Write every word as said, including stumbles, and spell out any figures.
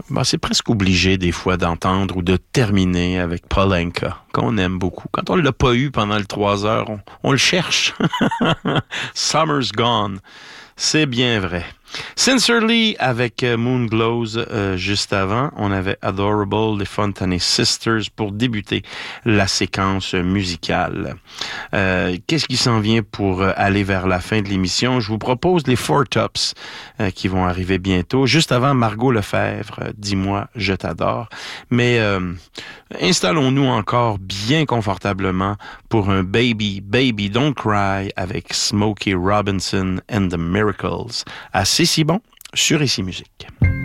Ben, c'est presque obligé des fois d'entendre ou de terminer avec Paul Anka, qu'on aime beaucoup. Quand on l'a pas eu pendant le trois heures, on, on le cherche. Summer's Gone. C'est bien vrai. Sincerely avec euh, Moonglows euh, juste avant. On avait Adorable, les Fontaine Sisters pour débuter la séquence musicale. Euh, qu'est-ce qui s'en vient pour euh, aller vers la fin de l'émission? Je vous propose les Four Tops euh, qui vont arriver bientôt. Juste avant, Margot Lefebvre, euh, Dis-moi, je t'adore. Mais euh, installons-nous encore bien confortablement pour un Baby, Baby Don't Cry avec Smokey Robinson and the Miracles. Assez si bon sur Ici Musique.